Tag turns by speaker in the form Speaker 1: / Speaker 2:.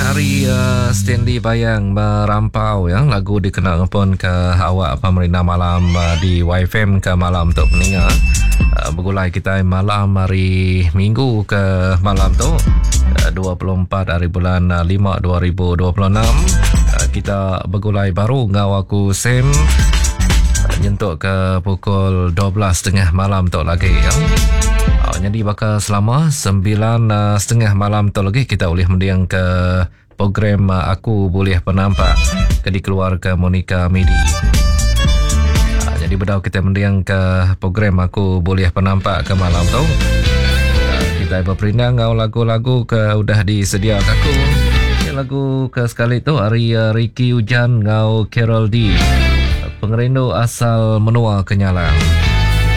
Speaker 1: hari Stanley Bayang merampau yang lagu dikenal pun ke awak pemerintah malam di YFM ke malam untuk pendengar. Bergulai kita malam hari Minggu ke malam tu 24 hari bulan 5 2026. Kita bergulai baru ngau aku Sam nyentuk ke pukul 12.30 malam tu lagi ya. Jadi bakal selama 9.30 malam tu lagi kita boleh mendiang ke program Aku Boleh Penampak ke dikeluarkan Monica Midi. Jadi bedau kita mendiang ke program Aku Boleh Penampak ke malam tu. Kita berperindah ngau lagu-lagu ke udah disediakan aku. Lagu ke sekali tu hari Ricky Hujan ngau Carol D. Pengerindu asal menua Kenyalang.